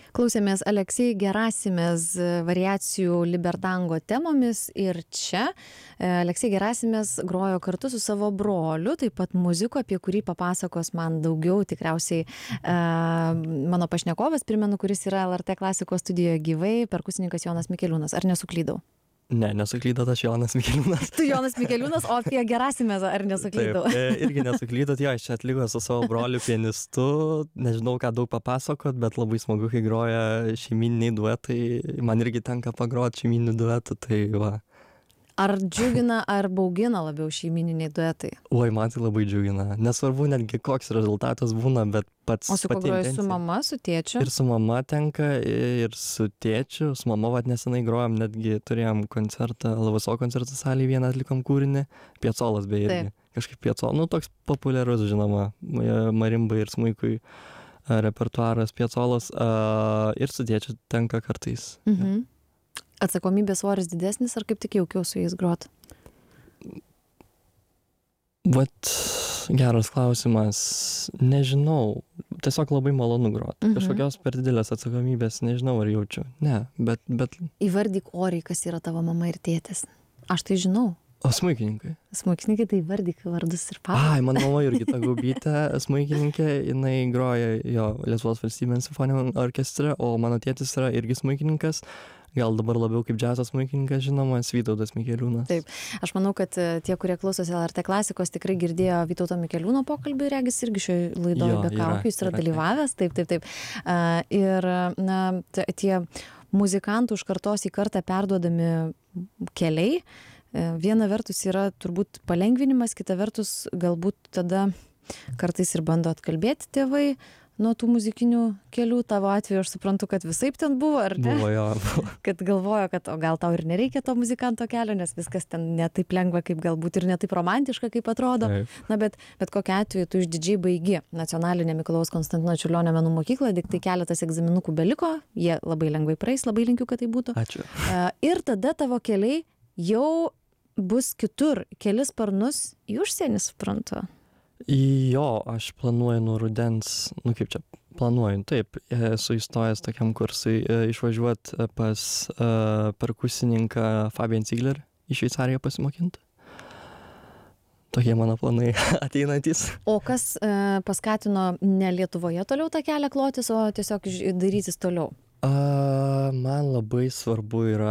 Klausėmės Aleksej Gerasimės variacijų libertango temomis ir čia Aleksej Gerasimės grojo kartu su savo broliu, taip pat muziku, apie kurį papasakos man daugiau tikriausiai mano pašnekovas, primenu, kuris yra LRT klasikos studijoje gyvai, perkusininkas Jonas Mikeliūnas. Ar nesuklydau? Ne, nesuklydot, aš Jonas Mikeliūnas. Tu Jonas Mikeliūnas, o apie Gerasimės ar nesuklydau? Taip, irgi nesuklydot, jo, aš čia atliko su savo broliu pianistu, nežinau, ką daug papasakot, bet labai smagu, kai groja šeimyniniai duetai, man irgi tenka pagroti šeimyninį duetą, tai va. Ar džiugina, ar baugina labiau šeimyniniai duetai? Oi, man tai labai džiugina, nesvarbu netgi koks rezultatas būna, bet pats... O su kuo groji, su mama, su tėčiu? Ir su mama tenka, ir su tėčiu, su mama vat nesenai grojom, netgi turėjom koncertą, LVSO koncertų salėje, vieną atlikom kūrinį, Piacolas beje irgi. Kažkaip Piacolas, nu toks populiarus, žinoma, marimbai ir smuikui repertuaras Piacolas, ir su tėčiu tenka kartais. Mhm. Atsakomybės svoris didesnis ar kaip tik jaukiau su jais grot? Vat geras klausimas, nežinau, tiesiog labai malonu grot. Kažkokios per didelės atsakomybės nežinau ar jaučiu, ne, bet... Įvardyk oriai, kas yra tavo mama ir tėtis. Aš tai žinau. O smuikininkai? Smuikininkai tai įvardyk vardus ir pavardes. Ai, mano mama Jurgita Gaubytė, smuikininkė, jinai groja jo Lietuvos valstybės simfoniniame orkestre, o mano tėtis yra irgi smuikininkas. Gal dabar labiau kaip džiazas smuikininkas žinomas, Vytautas Mikeliūnas. Taip, aš manau, kad tie, kurie klausosi LRT klasikos, tikrai girdėjo Vytauto Mikeliūno pokalbį, regis irgi šioje laidoje be kaukių, jis yra dalyvavęs, taip. Ir na, tie muzikantų iš kartos į kartą perduodami keliai, viena vertus yra turbūt palengvinimas, kita vertus galbūt tada kartais ir bando atkalbėti tėvai nuo tų muzikinių kelių. Tavo atveju aš suprantu, kad visaip ten buvo, ar ne? Buvo, jo. Kad galvojo, kad o gal tau ir nereikia to muzikanto kelio, nes viskas ten ne taip lengva, kaip galbūt ir ne taip romantiška, kaip atrodo. Taip. Na, bet kokiu atveju tu išdidžiai baigi Nacionalinę Mikalojaus Konstantino Čiurlionio menų mokyklą, tik tai keletas egzaminukų beliko, jie labai lengvai praeis, labai linkiu, kad tai būtų. Ačiū. Ir tada tavo keliai jau bus kitur, keli sparnus į užsienį, suprantu. Jo, aš planuoju nuo rudens, planuoju, taip, esu įstojęs tokiam kursui išvažiuoti pas perkusininką Fabian Ziegler į Šveicariją pasimokinti. Tokie mano planai ateinantys. O kas paskatino ne Lietuvoje toliau tą kelią klotis, o tiesiog darytis toliau? Man labai svarbu yra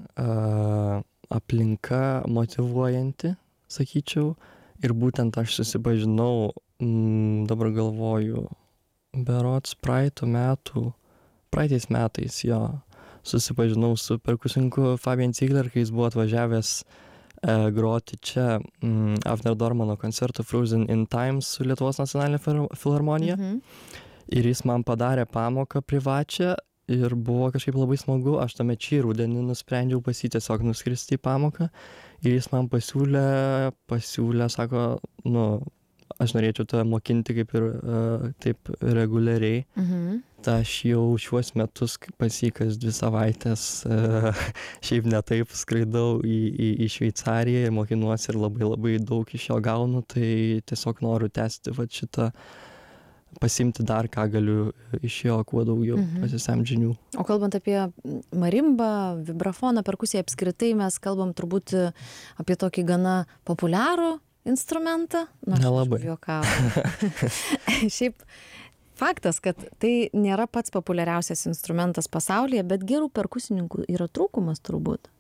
aplinka motyvuojanti, sakyčiau. Ir būtent aš susipažinau, dabar galvoju, berods praeitais metais jo, susipažinau su perkusininku Fabian Ziegler, kai jis buvo atvažiavęs groti čia Avner Dormano koncertų Frozen in Time su Lietuvos nacionalinė filharmonija. Ir jis man padarė pamoką privačią ir buvo kažkaip labai smagu. Aš tame šį rudenį nusprendžiau pas jį tiesiog nuskristi į pamoką. Ir jis man pasiūlė, sako, aš norėčiau tave mokinti kaip ir taip reguliariai. Tai aš jau šiuos metus pas jį kas 2 savaitės šiaip ne taip skraidau į Šveicariją ir mokinuosi ir labai labai daug iš jo gaunu, tai tiesiog noriu tęsti šitą, pasimti dar ką galiu iš jo, kuo daugiau pasisemti žinių. O kalbant apie marimbą, vibrafoną, perkusiją apskritai, mes kalbam turbūt apie tokį gana populiarų instrumentą. Nelabai. Šiaip faktas, kad tai nėra pats populiariausias instrumentas pasaulyje, bet gerų perkusininkų yra trūkumas turbūt.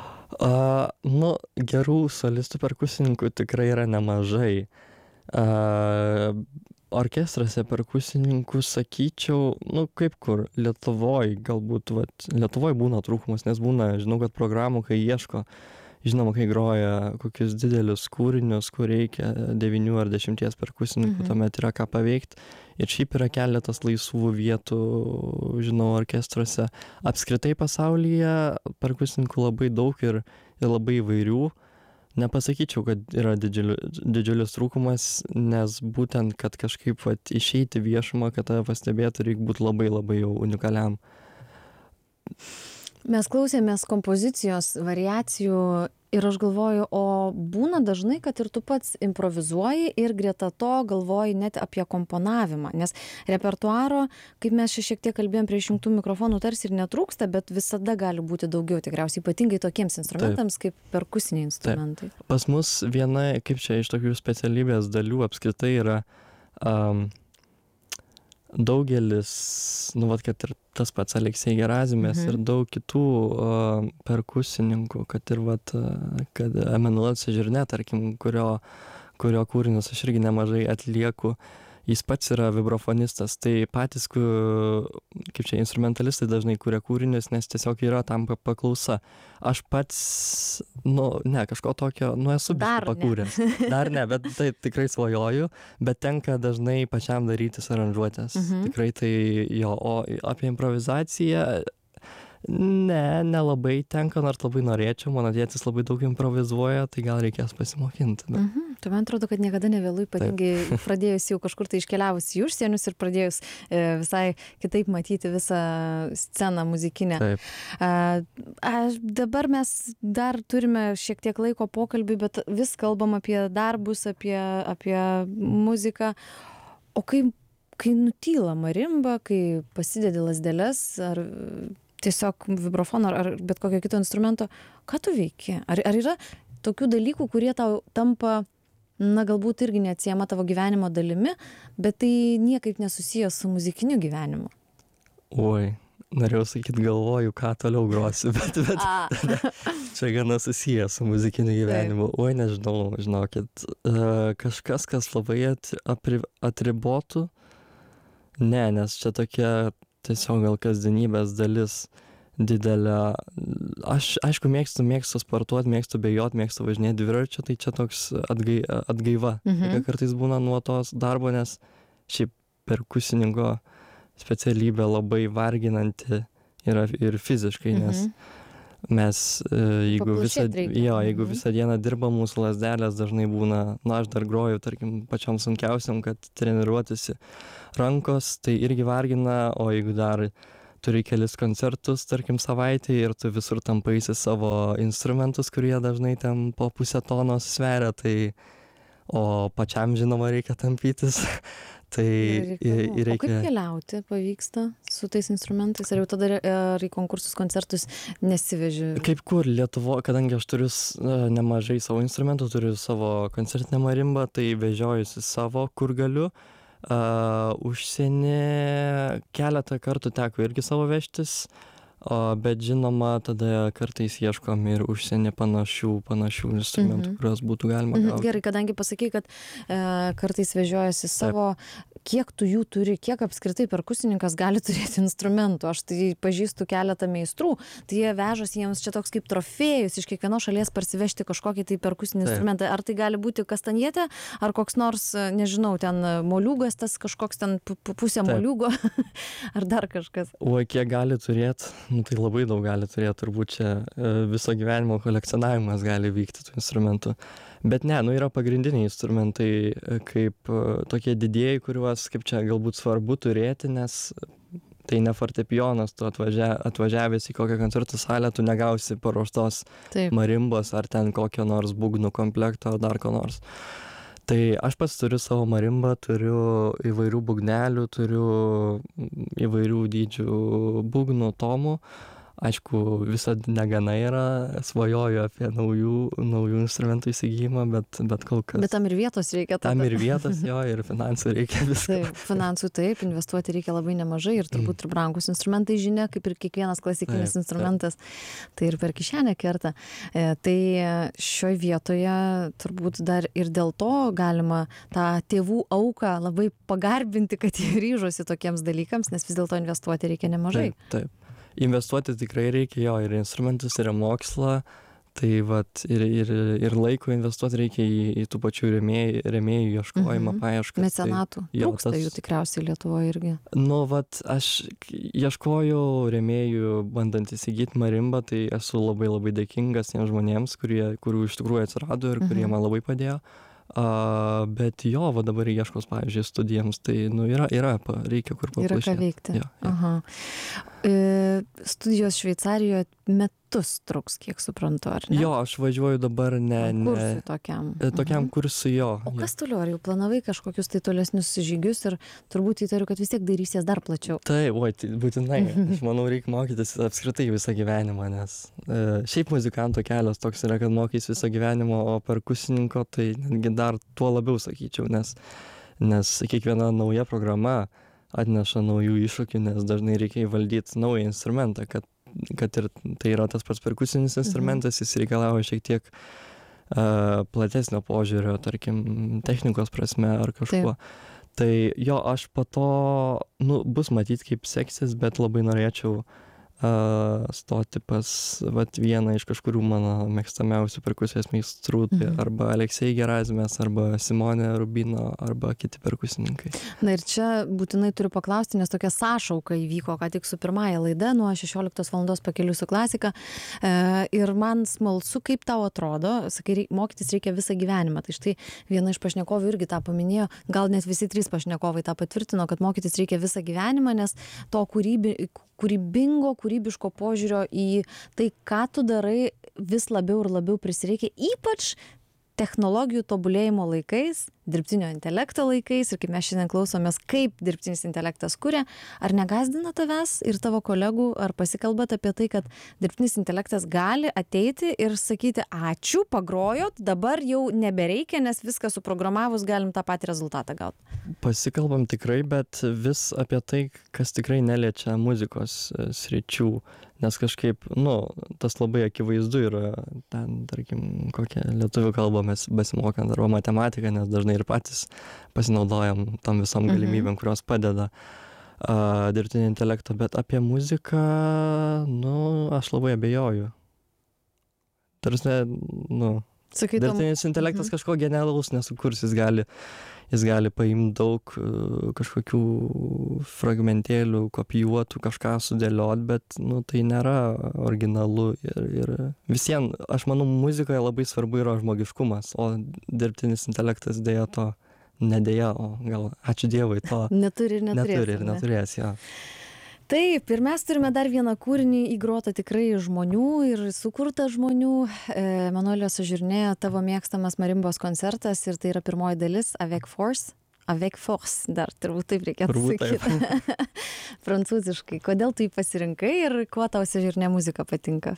Gerų solistų perkusininkų tikrai yra nemažai. Orkestruose perkusininkų, sakyčiau, kaip kur, Lietuvoj galbūt, Lietuvoj būna trūkumas, nes būna, žinau, kad programų, kai ieško, žinoma, kai groja kokius didelius kūrinius, kur reikia 9 ar 10 perkusininkų, tuomet yra ką paveikti. Ir šiaip yra keletas laisvų vietų, žinau, orkestruose. Apskritai pasaulyje perkusininkų labai daug ir labai įvairių. Nepasakyčiau, kad yra didžiulis trūkumas, nes būtent, kad kažkaip išeiti viešumą, kad tave pastebėtų, reikia būti labai labai jau unikaliam. Mes klausėmės kompozicijos variacijų Ir aš galvoju, o būna dažnai, kad ir tu pats improvizuoji ir greta to galvoji net apie komponavimą, nes repertuaro, kaip mes šiek tiek kalbėjom prie išjungtų mikrofonų, tarsi ir netrūksta, bet visada gali būti daugiau, tikriausiai ypatingai tokiems instrumentams kaip perkusiniai instrumentai. Taip. Pas mus viena, kaip čia iš tokių specialybės dalių apskritai yra daugelis, kad ir tas pats Aleksej Gerazimės ir daug kitų perkusininkų, kad ir kad Emanuelis Sejourné, tarkim, kurio kūrinius aš irgi nemažai atlieku, jis pats yra vibrafonistas, tai patys, kaip čia, instrumentalistai dažnai kuria kūrinius, nes tiesiog yra tam paklausa. Aš pats, kažko tokio, esu pakūręs. Dar ne, bet tai tikrai svajoju, bet tenka dažnai pačiam darytis aranžuotės. Tikrai tai jo, o apie improvizaciją nelabai tenka, nors labai norėčiau, mano tėtis labai daug improvizuoja, tai gal reikės pasimokinti. Tai man atrodo, kad niekada nevėlu, ypatingai pradėjus jau kažkur tai iškeliavus į užsienius ir pradėjus visai kitaip matyti visą sceną muzikinę. Dabar mes dar turime šiek tiek laiko pokalbį, bet vis kalbam apie darbus, apie muziką. O kai nutyla marimba, kai pasidedi lazdeles ar tiesiog vibrafono ar bet kokio kito instrumento, ką tu veiki? Ar yra tokių dalykų, kurie tau tampa, galbūt irgi neatsiejama tavo gyvenimo dalimi, bet tai niekaip nesusijęs su muzikiniu gyvenimu? Oi, norėjau sakyti, galvoju, ką toliau grosiu, bet čia gana susijęs su muzikiniu gyvenimu. Oi, nežinau, žinokit, kažkas, kas labai atribotų, nes čia tokia tiesiog gal kasdienybės dalis didelė. Aš, aišku, mėgstu sportuoti, mėgstu bėgioti, mėgstu važinėti dviračiu, tai čia toks atgaiva. Kartais būna nuo tos darbo, nes šiaip perkusininko specialybė labai varginanti yra ir fiziškai, nes mes, jeigu visą dieną dirba mūsų lazdelės, dažnai būna, aš dar groju, tarkim, pačiom sunkiausiam, kad treniruotųsi rankos, tai irgi vargina, o jeigu dar turi kelis koncertus, tarkim, savaitę ir tu visur tampaisi savo instrumentus, kurie dažnai ten po pusę tonos sveria, tai o pačiam, žinoma, reikia tampytis. Tai reikia... O kaip keliauti pavyksta su tais instrumentais? Ar jau tada į konkursus, koncertus nesiveži? Kaip kur? Lietuvoje, kadangi aš turiu nemažai savo instrumentų, turiu savo koncertinę marimbą, tai vežiojusi savo, kur galiu. Užsienį keletą kartų teko irgi savo vežtis, bet žinoma, tada kartais ieškom ir užsienį panašių instrumentų, kuriuos būtų galima gauti. Gerai, kadangi pasakei, kad kartais vežiojasi savo, kiek tu jų turi, kiek apskritai perkusininkas gali turėti instrumentų? Aš tai pažįstu keletą meistrų, tai jie vežosi, jiems čia toks kaip trofėjus iš kiekvienos šalies parsivežti kažkokį tai perkusinį instrumentą. Ar tai gali būti kastanjetė, ar koks nors, nežinau, ten moliūgas, tas kažkoks ten pusė moliūgo, ar dar kažkas? O kiek gali turėti? Tai labai daug gali turėti, turbūt čia viso gyvenimo kolekcionavimas gali vykti tų instrumentų. Bet yra pagrindiniai instrumentai, kaip tokie didieji, kuriuos kaip čia galbūt svarbu turėti, nes tai ne fortepijonas, tu atvažiavęs į kokią koncertų salę, tu negausi paruoštos marimbos ar ten kokio nors būgnų komplekto ar dar ko nors. Tai aš pats turiu savo marimbą, turiu įvairių būgnelių, turiu įvairių dydžių būgnų, tomų. Aišku, visad negana yra, svajoju apie naujų instrumentų įsigijimą, bet kol kas. Bet tam ir vietos reikia. Tam ir vietos, ir finansų reikia viską. Finansų taip, investuoti reikia labai nemažai ir turbūt ir brangus instrumentai, žinia, kaip ir kiekvienas klasikinis instrumentas, tai ir per kišenę kerta. Tai šioje vietoje turbūt dar ir dėl to galima tą tėvų auką labai pagarbinti, kad jie ryžosi tokiems dalykams, nes vis dėlto investuoti reikia nemažai. Taip. Investuoti tikrai reikia, ir instrumentus, ir mokslą, tai ir laiko investuoti reikia į tų pačių rėmėjų ieškojimą, paiešką. Mecenatų. Trūksta jų tikriausiai Lietuvoje irgi. Aš ieškojau rėmėjų, bandant įsigyti marimbą, tai esu labai labai dėkingas tiems žmonėms, kurių iš tikrųjų atsirado ir kurie man labai padėjo. Bet dabar ieškos, pavyzdžiui, studijams, tai yra, reikia kur paprašyti. Yra ką veikti. Jo. Studijos Šveicarijoje metus truks, kiek suprantu, ar ne? Jo, aš važiuoju dabar Kursui tokiam. Tokiam kursui, jo. O kas toliau, ar jau planavai kažkokius tai tolesnius žygius ir turbūt įtariu, kad vis tiek darysies dar plačiau? Taip, tai būtinai. Aš manau, reikia mokytis apskritai visą gyvenimą, nes šiaip muzikanto kelias toks yra, kad mokys visą gyvenimą, o perkusininko tai netgi dar tuo labiau sakyčiau, nes kiekviena nauja programa atneša naujų iššūkių, nes dažnai reikia įvaldyti naują instrumentą, kad ir tai yra tas pats perkusinis instrumentas, jis reikalauja šiek tiek platesnio požiūrio, tarkim, technikos prasme ar kažkuo. Tai jo, aš po to, bus matyti, kaip seksis, bet labai norėčiau stoti pas vieną iš kažkurių mano mėgstamiausių perkusijos meistrų, tai arba Aleksej Gerazimės, arba Simonė Rubino, arba kiti perkusininkai. Na ir čia būtinai turiu paklausti, nes tokia sąšauka įvyko, ką tik su pirmąja laida nuo 16 valandos Pakeliui su klasika. Ir man smalsu, kaip tau atrodo, sakai, mokytis reikia visą gyvenimą. Tai štai viena iš pašnekovių irgi tą paminėjo, gal net visi 3 pašnekovai tą patvirtino, kad mokytis reikia visą gyvenimą, nes to kūrybiško požiūrio į tai, ką tu darai, vis labiau ir labiau prisireikia, ypač technologijų tobulėjimo laikais, dirbtinio intelekto laikais ir kaip mes šiandien klausomės, kaip dirbtinis intelektas kuria, ar negazdina tavęs ir tavo kolegų, ar pasikalbat apie tai, kad dirbtinis intelektas gali ateiti ir sakyti, ačiū, pagrojot, dabar jau nebereikia, nes viską suprogramavus galim tą patį rezultatą gauti. Pasikalbam tikrai, bet vis apie tai, kas tikrai neliečia muzikos sričių, nes kažkaip, tas labai akivaizdu yra ten, tarkim, kokią lietuvių kalbą mes besimokant arba matematiką, nes dažnai ir patys pasinaudojam tom visom galimybėm, kurios padeda dirbtinio intelekto, bet apie muziką, aš labai abejoju. Tarsi, dirbtinis intelektas kažko genialaus nesukurs, jis gali paimti daug kažkokių fragmentėlių, kopijuotų, kažką sudėliot, bet tai nėra originalu ir visiems, aš manau, muzikoje labai svarbu yra žmogiškumas, o dirbtinis intelektas dėja to, nedėja, o gal ačiū Dievui to neturi ir neturės, jo. Taip, ir mes turime dar vieną kūrinį įgrotą tikrai žmonių ir sukurtą žmonių. Emanuelio Sažurnė, tavo mėgstamas marimbos koncertas ir tai yra pirmoji dalis, Avec Force, dar turbūt taip reikėtų sakyti. Prancūziškai. Kodėl tu jį pasirinkai ir kuo tau Sažurnė muzika patinka?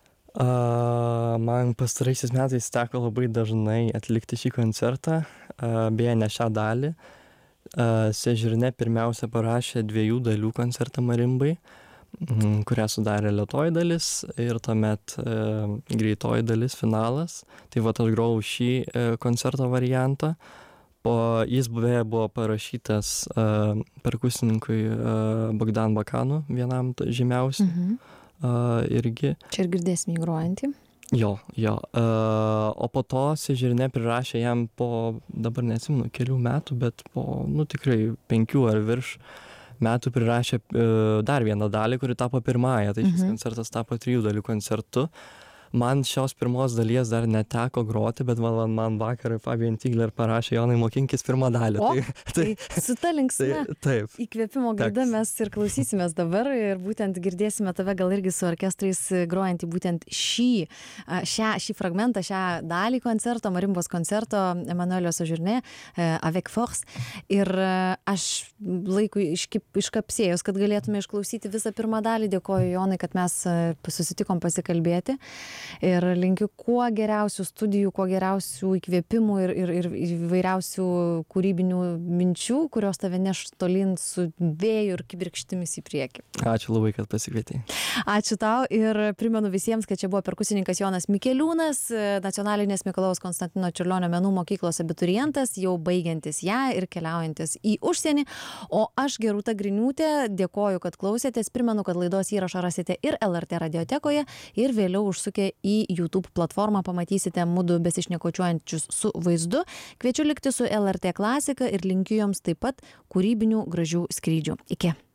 Man pastaraisiais metais teko labai dažnai atlikti šį koncertą, beje, ne šią dalį. Sažurnė pirmiausia parašė 2 dalių koncertą marimbai, kurią sudarė lėtoji dalis ir tuomet greitoji dalis, finalas. Tai aš grojau šį koncerto variantą. Jis buvo parašytas perkusininkui Bogdan Bakanu, vienam žymiausių irgi. Čia ir girdėsim jį grojantį. Jo. O po to Sažurnė prirašė jam po, dabar neatsimenu, kelių metų, bet po, tikrai 5 ar virš metų prirašė dar vieną dalį, kuri tapo pirmąją. Tai šis koncertas tapo 3 dalių koncertu. Man šios pirmos dalies dar neteko groti, bet man vakar Fabian Tigler parašė, Jonai, mokinkis pirmą dalį. Tai su ta linksma įkvėpimo gaida mes ir klausysimės dabar ir būtent girdėsime tave gal irgi su orkestrais grojantį būtent šį fragmentą, šią dalį koncerto, marimbos koncerto Emanuelio Sažurnė, Avec Force. Ir aš laikui iškapsėjus, kad galėtume išklausyti visą pirmą dalį. Dėkoju, Jonai, kad mes susitikom pasikalbėti. Ir linkiu kuo geriausių studijų, kuo geriausių įkvėpimų ir įvairiausių kūrybinių minčių, kurios tave neš tolyn su vėju ir kibirkštimis į priekį. Ačiū labai, kad pasikvietei. Ačiū tau ir primenu visiems, kad čia buvo perkusininkas Jonas Mikeliūnas, Nacionalinės Mikalojaus Konstantino Čiurlionio menų mokyklos abiturientas, jau baigiantis ją ir keliaujantis į užsienį. O aš, Gerūta Griniūtė, dėkoju, kad klausėtės. Primenu, kad laidos įrašą rasite ir LRT radiotekoje ir vėliau užsukę į YouTube platformą pamatysite mudu besišnekučiuojančius su vaizdu. Kviečiu likti su LRT klasika ir linkiu joms taip pat kūrybinių gražių skrydžių. Iki.